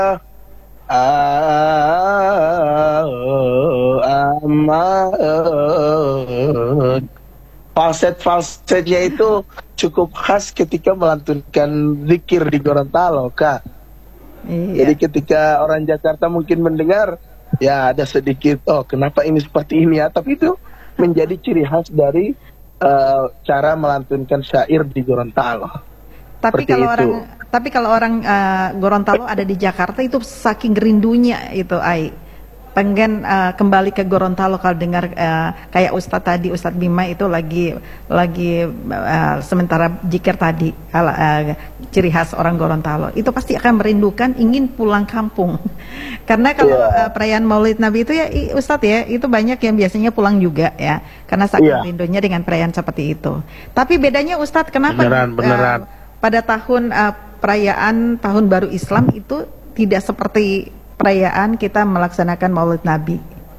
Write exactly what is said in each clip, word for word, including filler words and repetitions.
Ahmad. Falset-falsetnya itu cukup khas ketika melantunkan zikir di Gorontalo, Kak. Iya. Jadi ketika orang Jakarta mungkin mendengar, ya ada sedikit, oh kenapa ini seperti ini ya. Tapi itu menjadi ciri khas dari uh, cara melantunkan syair di Gorontalo. Tapi Seperti kalau itu. orang, tapi kalau orang uh, Gorontalo ada di Jakarta itu saking rindunya itu, Ai, pengen uh, kembali ke Gorontalo kalau dengar uh, kayak Ustadz tadi, Ustadz Bima itu lagi lagi uh, sementara zikir tadi, uh, uh, ciri khas orang Gorontalo itu pasti akan merindukan, ingin pulang kampung. Karena kalau Iya. uh, perayaan Maulid Nabi itu ya i- Ustadz ya, itu banyak yang biasanya pulang juga ya, karena saking Iya. rindunya dengan perayaan seperti itu. Tapi bedanya Ustadz, kenapa Beneran, uh, beneran. pada tahun uh, perayaan Tahun Baru Islam itu tidak seperti perayaan kita melaksanakan Maulid Nabi?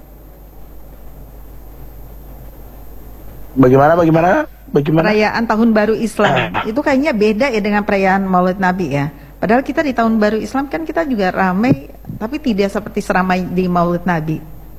Bagaimana, bagaimana? Bagaimana? Perayaan Tahun Baru Islam itu kayaknya beda ya dengan perayaan Maulid Nabi ya. Padahal kita di Tahun Baru Islam kan kita juga ramai, tapi tidak seperti seramai di Maulid Nabi.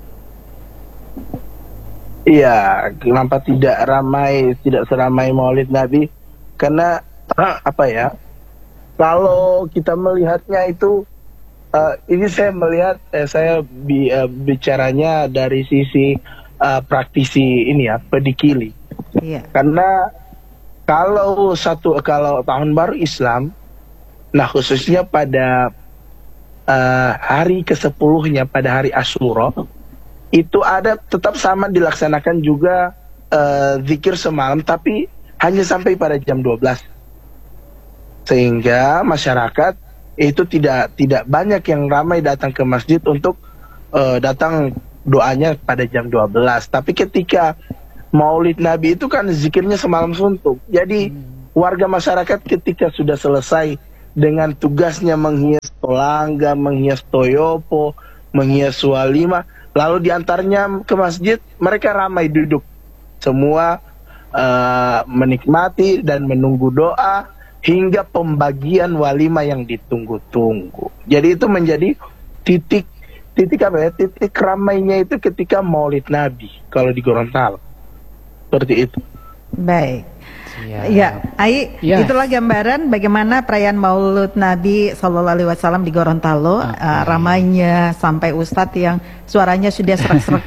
Iya, kenapa tidak ramai, tidak seramai Maulid Nabi? Karena ah, apa ya? Kalau kita melihatnya itu, uh, ini saya melihat, eh, saya bi, uh, bicaranya dari sisi uh, praktisi ini ya, pedikili. Iya. Karena kalau satu kalau tahun baru Islam, nah khususnya pada uh, hari kesepuluhnya pada hari Asyura, itu ada tetap sama dilaksanakan juga uh, zikir semalam, tapi hanya sampai pada jam dua belas. Sehingga masyarakat itu tidak tidak banyak yang ramai datang ke masjid untuk uh, datang doanya pada jam dua belas. Tapi ketika Maulid Nabi itu kan zikirnya semalam suntuk. Jadi warga masyarakat ketika sudah selesai dengan tugasnya menghias tolangga, menghias toyopo, menghias walima, lalu diantarnya ke masjid, mereka ramai duduk. Semua uh, menikmati dan menunggu doa hingga pembagian walimah yang ditunggu-tunggu. Jadi itu menjadi titik titik apa ya? Titik ramainya itu ketika Maulid Nabi kalau di Gorontalo. Seperti itu. Baik. Siap. Ya, Ai, Ya. itulah gambaran bagaimana perayaan Maulid Nabi Shallallahu Alaihi Wasallam di Gorontalo. Oke. Uh, ramainya sampai Ustadz yang suaranya sudah serak-serak.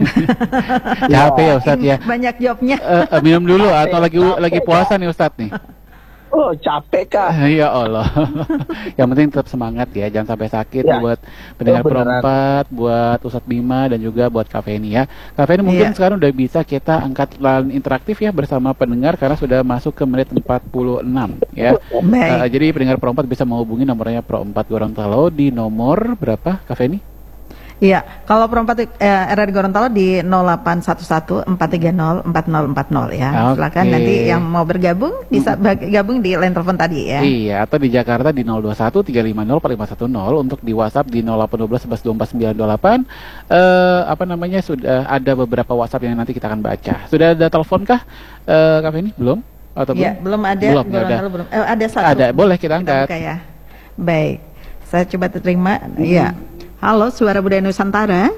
Capek ya Ustadz ya. Banyak jawabnya. Eh, eh, minum dulu atau lagi Capek, lagi puasa nih Ustadz nih. Oh, capek Kak. Ya Allah. Yang penting tetap semangat ya, jangan sampai sakit Ya. buat pendengar Oh, beneran. perempat, buat Ustadz Bima dan juga buat Kak Feni ya. Kak Feni mungkin Iya. sekarang udah bisa kita angkat line interaktif ya bersama pendengar karena sudah masuk ke menit empat puluh enam ya. Baik. Eh, jadi pendengar perempat bisa menghubungi nomornya Pro empat Gorontalo di nomor berapa Kak Feni? Iya, kalau perempat eh, R R Gorontalo di nol delapan satu satu empat tiga nol empat nol empat nol ya. Oke. Silakan nanti yang mau bergabung bisa bag- gabung di line telepon tadi ya. Iya, atau di Jakarta di nol dua satu tiga lima nol empat lima satu nol, untuk di WhatsApp di nol delapan satu dua satu satu dua empat sembilan dua delapan. Eh apa namanya, sudah ada beberapa WhatsApp yang nanti kita akan baca. Sudah ada telepon kah eh Kak Feni? Belum? Atau Iya, belum ada. Belum, ya Gorontalo udah. belum. Eh, ada satu. Ada, boleh kita Kita angkat. buka ya. Baik. Saya coba terima. Iya. Halo, Suara Budaya Nusantara.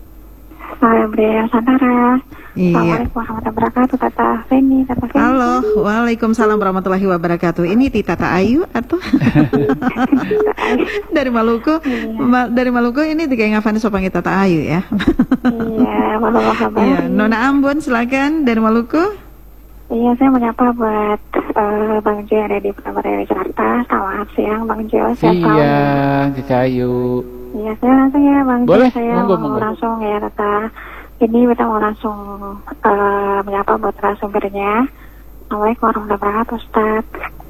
Halo, Budaya Nusantara. Iya. Assalamualaikum warahmatullahi wabarakatuh, Tata Feni, Tata Feni. Halo, Waalaikumsalam warahmatullahi wabarakatuh. Ini Tita Ayu atau dari Maluku? Ma- dari Maluku ini tiga Ngafani Sopang Tata Ayu ya. Iya, halo kabar. Iya, Nona Ambon silakan dari Maluku. Iya, saya menyapa buat eh, Bang Jo yang ada di Pekanbaru Jakarta. Selamat siang, Bang Jo. Sehat selalu. Siang, Cica Ayu. Iya, saya langsung ya, Bang Jo. Boleh, Saya monggo, mau monggo. langsung ya, Tata. Ini kita mau langsung eh, menyapa buat narasumbernya. Assalamualaikum warahmatullahi wabarakatuh, Ustaz.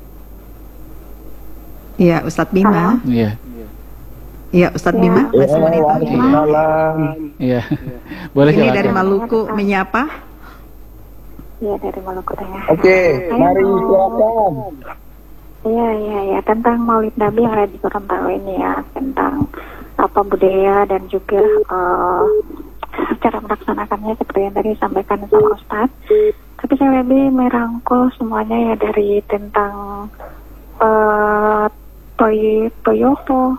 Iya, Ustadz Bima. Iya, Iya, Ustadz Ya. Bima. Ya, Masih menit. waalaikumsalam. iya. Boleh Ini silakan. dari Maluku menyapa. Iya, dari Maluku Tengah. Oke, Saya mari mau- silakan. Iya, iya, iya. Tentang Maulid Nabi yang ada di Gorontalo ini ya. Tentang apa budaya dan juga eh, cara melaksanakannya seperti yang tadi disampaikan sama Ustadz. Tapi saya lebih merangkul semuanya ya dari tentang eh, toy, toyopo,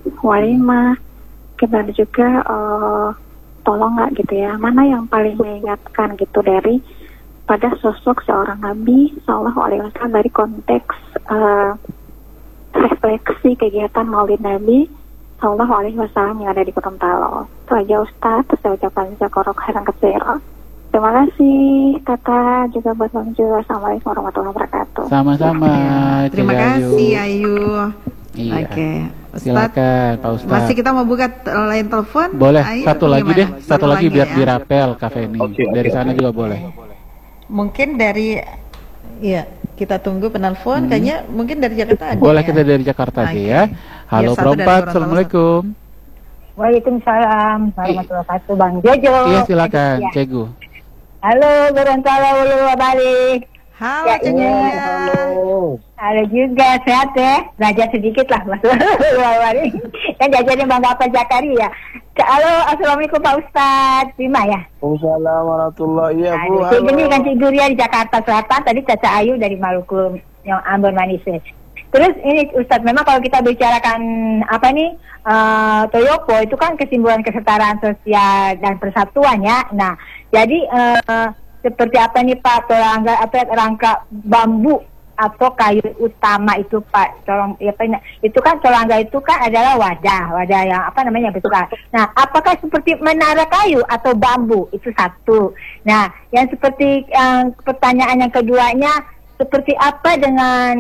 walimah, kita juga uh, tolong nggak gitu ya, mana yang paling mengingatkan gitu dari pada sosok seorang Nabi Sallallahu Alaihi Wasallam dari konteks uh, refleksi kegiatan Maulid Nabi Sallallahu Alaihi Wasallam yang ada di Gorontalo. Itu aja Ustaz, saya ucapkan jazakallahu khairan katsira. Terima kasih Tata, juga buat Bang Jo. Assalamualaikum warahmatullahi wabarakatuh. Sama-sama. Ya, terima Cik Ayu. kasih Ayu. Iya. Oke, Ustaz, Silakan Pak Ustaz. masih kita mau buka t- line telepon? Boleh, Ayu, satu lagi gimana? deh, satu lagi biar ya. dirapel kafe ini. Oke, Dari oke, sana oke. juga boleh. Mungkin dari, ya kita tunggu penelpon. Kayaknya mungkin dari Jakarta ada. Boleh ya? kita dari Jakarta aja Oke. ya. Halo Ya, satu dari Perempat, Gorontalo, Assalamualaikum. Waalaikumsalam warahmatullahi wabarakatuh, Bang Jojo. Iya silakan, Ya. Cegu. Halo Gorontalo, halo balik. Halo Ya, Cek iya, Yulia. Halo juga, sehat ya. Belajar sedikit lah Mas. Balik. Kan jajarin Bang Bapak Zakaria. Halo, assalamualaikum Pak Ustadz Bima ya. Waalaikumsalam warahmatullahi wabarakatuh. Aduh, Cik Geni kan Cik Guria di Jakarta Selatan, tadi Caca Ayu dari Maluku yang Ambon Manis. Terus ini Ustadz, memang kalau kita bicarakan apa nih uh, Toyopo itu kan kesimpulan kesetaraan sosial dan persatuan ya. Nah, jadi uh, seperti apa nih Pak, tolangga apa rangka bambu atau kayu utama itu Pak, tolong ya Pak, itu kan tolangga itu kan adalah wadah, wadah yang apa namanya bentuk. Nah, apakah seperti menara kayu atau bambu? Itu satu. Nah, yang seperti uh, pertanyaan yang keduanya, seperti apa dengan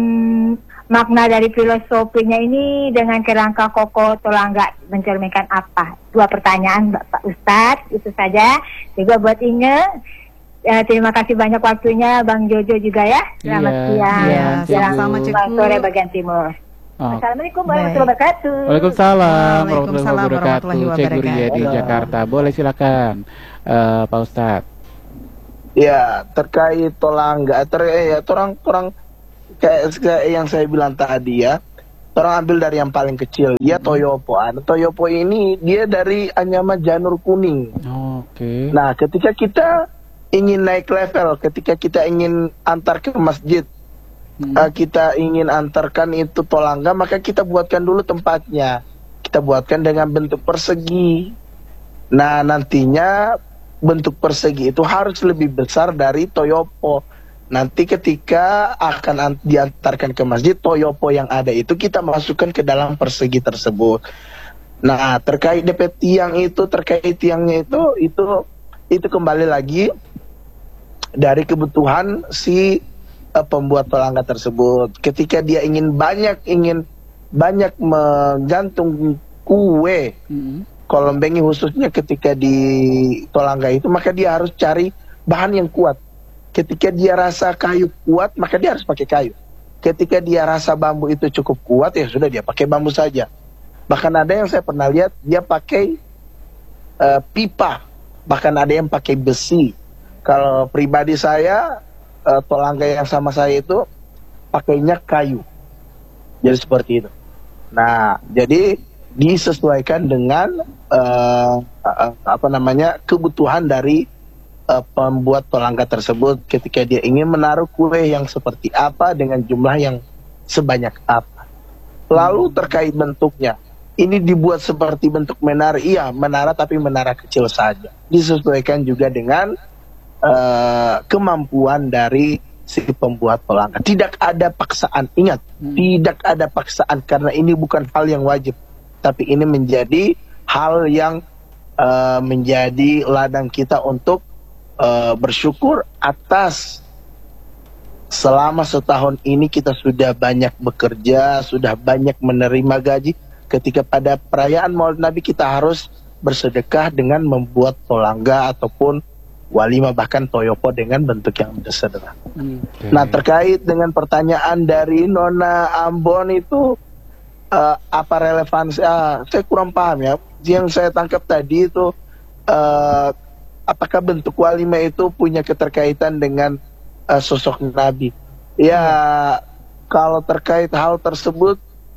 makna dari filosofinya ini dengan kerangka koko tolangga mencerminkan apa? Dua pertanyaan Pak Ustadz, itu saja. Juga buat Inge, ya, terima kasih banyak waktunya Bang Jojo juga ya. Selamat Iya, siang. iya, Selamat sama-sama, Cikgu. Selamat sore bagian timur. Oh. Assalamualaikum Baik. warahmatullahi wabarakatuh. Waalaikumsalam warahmatullahi Waalaikumsalam wabarakatuh. warahmatullahi Cek Guria di wabarakatuh. Jakarta. Boleh silakan eh, Pak Ustadz. Ya, terkait tolangga, ter eh, ya, orang orang kayak, kayak yang saya bilang tadi ya, orang ambil dari yang paling kecil, dia Toyopo. Nah, Toyopo ini dia dari anyaman janur kuning. Oke. Nah, ketika kita ingin naik level, ketika kita ingin antar ke masjid, Hmm. eh, kita ingin antarkan itu tolangga, maka kita buatkan dulu tempatnya. Kita buatkan dengan bentuk persegi. Nah, nantinya bentuk persegi itu harus lebih besar dari Toyopo. Nanti ketika akan an- diantarkan ke masjid, Toyopo yang ada itu kita masukkan ke dalam persegi tersebut. Nah, terkait D P tiang itu, terkait tiangnya itu, itu itu kembali lagi dari kebutuhan si eh, pembuat tolangga tersebut. Ketika dia ingin banyak ingin banyak menggantung kue Hmm. kolombengi khususnya ketika di tolangga itu, maka dia harus cari bahan yang kuat. Ketika dia rasa kayu kuat, maka dia harus pakai kayu. Ketika dia rasa bambu itu cukup kuat, ya sudah dia pakai bambu saja. Bahkan ada yang saya pernah lihat dia pakai eh, pipa, bahkan ada yang pakai besi. Kalau pribadi saya, eh, tolangga yang sama saya itu pakainya kayu. Jadi seperti itu. Nah, jadi disesuaikan dengan uh, uh, apa namanya kebutuhan dari uh, pembuat tolangga tersebut ketika dia ingin menaruh kue yang seperti apa dengan jumlah yang sebanyak apa. Lalu terkait bentuknya, ini dibuat seperti bentuk menara, iya menara tapi menara kecil saja. Disesuaikan juga dengan uh, kemampuan dari si pembuat tolangga. Tidak ada paksaan, ingat, Hmm. tidak ada paksaan karena ini bukan hal yang wajib. Tapi ini menjadi hal yang uh, menjadi ladang kita untuk uh, bersyukur atas selama setahun ini kita sudah banyak bekerja, sudah banyak menerima gaji. Ketika pada perayaan Maulid Nabi kita harus bersedekah dengan membuat tolangga ataupun walimah, bahkan toyopo dengan bentuk yang sederhana. Oke. Nah, terkait dengan pertanyaan dari Nona Ambon itu, uh, apa relevansi? Ah, saya kurang paham ya. Yang saya tangkap tadi itu, uh, apakah bentuk walimah itu punya keterkaitan dengan uh, sosok Nabi? Ya, kalau terkait hal tersebut,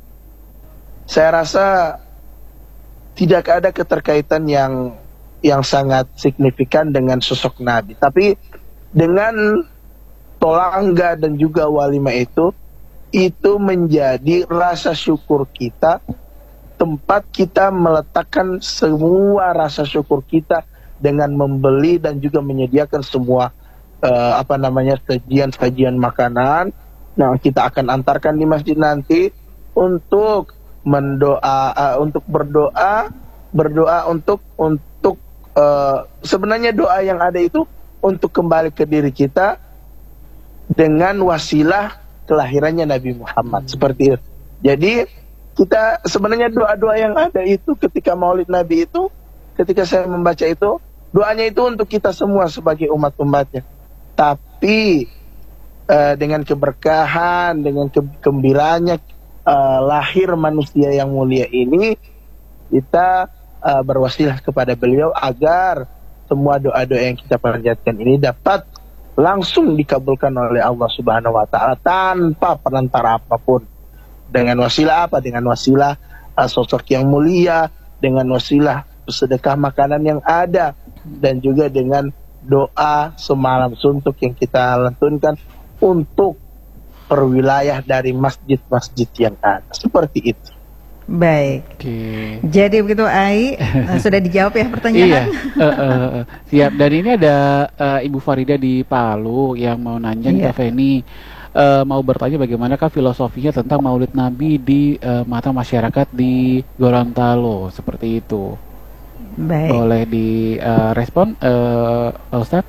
saya rasa tidak ada keterkaitan yang yang sangat signifikan dengan sosok Nabi. Tapi dengan tolangga dan juga walimah itu, itu menjadi rasa syukur kita tempat kita meletakkan semua rasa syukur kita dengan membeli dan juga menyediakan semua uh, apa namanya sajian-sajian makanan. Nah, kita akan antarkan di masjid nanti untuk mendoa, uh, untuk berdoa, berdoa untuk untuk uh, sebenarnya doa yang ada itu untuk kembali ke diri kita dengan wasilah kelahirannya Nabi Muhammad, seperti itu. Jadi kita sebenarnya doa-doa yang ada itu ketika Maulid Nabi itu, ketika saya membaca itu, doanya itu untuk kita semua sebagai umat-umatnya. Tapi uh, dengan keberkahan, dengan kegembiraannya uh, lahir manusia yang mulia ini, kita uh, berwasilah kepada beliau agar semua doa-doa yang kita panjatkan ini dapat langsung dikabulkan oleh Allah Subhanahu wa taala tanpa perantara apapun. Dengan wasilah apa? Dengan wasilah uh, sosok yang mulia, dengan wasilah sedekah makanan yang ada, dan juga dengan doa semalam suntuk yang kita lantunkan untuk perwilayah dari masjid-masjid yang ada. Seperti itu. Baik. Oke. Jadi begitu Ai, uh, sudah dijawab ya pertanyaan? Iya, uh, uh, uh, siap. Dan ini ada uh, Ibu Farida di Palu yang mau nanya nih Iya. Kak Feni, uh, mau bertanya bagaimanakah filosofinya tentang Maulid Nabi di uh, mata masyarakat di Gorontalo, seperti itu. Baik. Boleh direspon, uh, Pak Ustadz?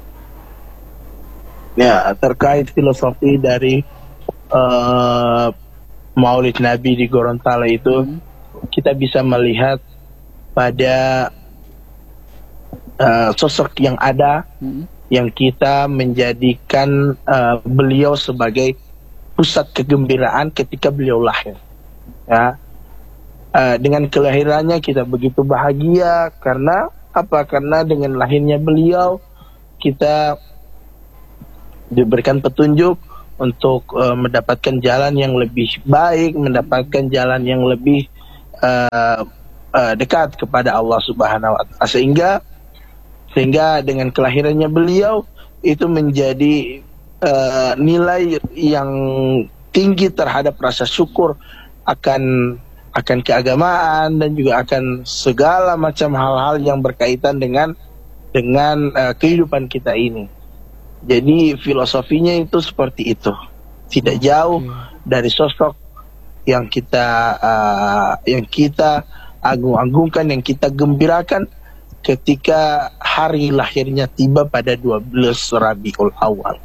Ya, terkait filosofi dari uh, Maulid Nabi di Gorontalo itu, hmm. kita bisa melihat pada uh, sosok yang ada, hmm. yang kita menjadikan uh, beliau sebagai pusat kegembiraan ketika beliau lahir. Ya, uh, dengan kelahirannya kita begitu bahagia karena apa? Karena dengan lahirnya beliau kita diberikan petunjuk untuk uh, mendapatkan jalan yang lebih baik, mendapatkan jalan yang lebih uh, uh, dekat kepada Allah Subhanahu wa taala. Sehingga sehingga dengan kelahirannya beliau itu menjadi uh, nilai yang tinggi terhadap rasa syukur akan akan keagamaan dan juga akan segala macam hal-hal yang berkaitan dengan dengan uh, kehidupan kita ini. Jadi filosofinya itu seperti itu, tidak jauh dari sosok yang kita uh, yang kita agung-agungkan, yang kita gembirakan ketika hari lahirnya tiba pada dua belas Rabiul Awal.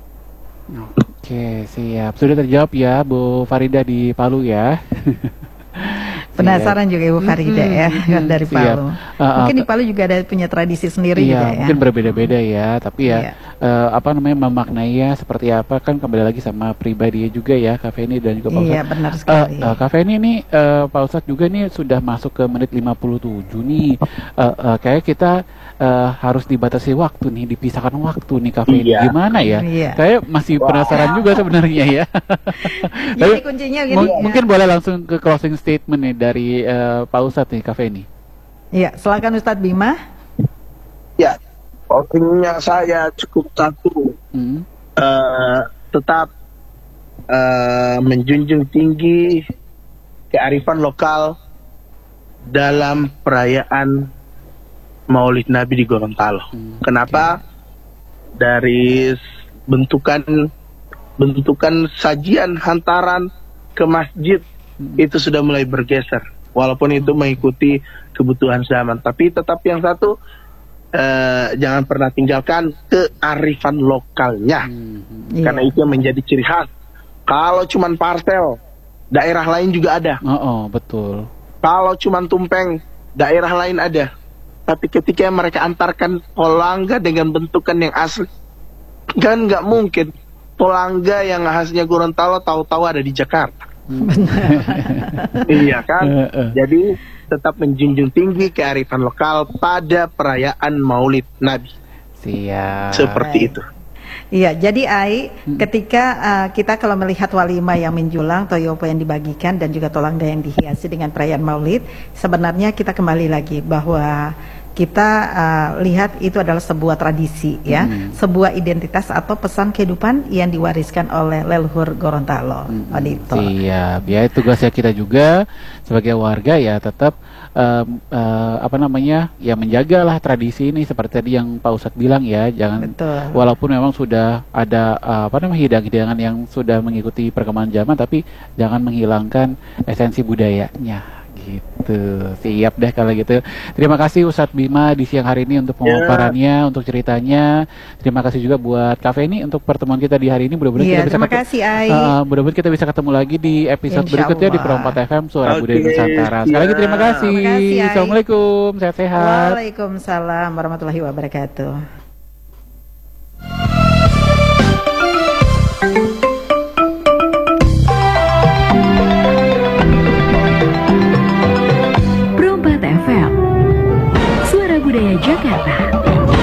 Oke, siap. Sudah terjawab ya Bu Farida di Palu ya. Penasaran juga Ibu Farida ya, Hmm, dari siap. Palu. Uh, Mungkin uh, di Palu juga ada punya tradisi sendiri iya, juga ya. mungkin berbeda-beda ya, tapi ya Iya. uh, apa namanya memaknainya seperti apa kan kembali lagi sama pribadinya juga ya, Kak Feni dan juga Pak Iya, Ustadz. benar Uh, sekali. uh, Kak Feni ini uh, Pak Ustadz juga nih sudah masuk ke menit lima puluh tujuh nih. Uh, uh, kayak kita uh, harus dibatasi waktu nih, dipisahkan waktu nih Kak Feni. Iya. Gimana ya? Iya. Kayak masih Wah. penasaran juga sebenarnya ya. Jadi Tapi kuncinya gitu. mung- mungkin boleh langsung ke closing statement nih dari uh, Pak Ustadz nih, Kak Feni. Iya, silakan Ustadz Bima. Ya, closingnya saya cukup satu, Hmm. uh, tetap uh, menjunjung tinggi kearifan lokal dalam perayaan Maulid Nabi di Gorontalo. Hmm, Kenapa? Dari bentukan bentukan sajian hantaran ke masjid Hmm. itu sudah mulai bergeser, walaupun itu mengikuti kebutuhan zaman. Tapi tetap yang satu, eh, jangan pernah tinggalkan kearifan lokalnya, Hmm. karena Iya. itu yang menjadi ciri khas. Kalau cuman parcel, daerah lain juga ada. Oh, oh, betul. Kalau cuman tumpeng, daerah lain ada. Tapi ketika mereka antarkan polangga dengan bentukan yang asli, kan nggak mungkin polangga yang khasnya Gorontalo tahu-tahu ada di Jakarta. Iya kan? Eh, eh. Jadi tetap menjunjung tinggi kearifan lokal pada perayaan Maulid Nabi. Siap. Seperti Baik. itu. Iya, jadi Ai, Hmm. ketika uh, kita kalau melihat walimah yang menjulang, toyopo yang dibagikan dan juga tolangda yang dihiasi dengan perayaan Maulid, sebenarnya kita kembali lagi bahwa kita uh, lihat itu adalah sebuah tradisi, ya, Hmm. sebuah identitas atau pesan kehidupan yang diwariskan oleh leluhur Gorontalo. Hmm, Adito. Siap, ya tugasnya kita juga sebagai warga ya tetap um, uh, apa namanya ya menjagalah tradisi ini seperti tadi yang Pak Ustadz bilang ya, jangan Betul. walaupun memang sudah ada uh, apa namanya hidang-hidangan yang sudah mengikuti perkembangan zaman, tapi jangan menghilangkan esensi budayanya. Gitu, siap deh kalau gitu. Terima kasih Ustadz Bima di siang hari ini untuk pemaparannya, untuk ceritanya. Terima kasih juga buat Kak Feni untuk pertemuan kita di hari ini. Mudah-mudahan Iya, kita bisa terima ketemu- kasih Ai. Uh, mudah-mudahan kita bisa ketemu lagi di episode Insya berikutnya di Allah. Perompat F M Suara Oke, Budaya Nusantara. Sekali lagi terima kasih. Terima kasih, Ai. Assalamualaikum, sehat-sehat. Waalaikumsalam warahmatullahi wabarakatuh.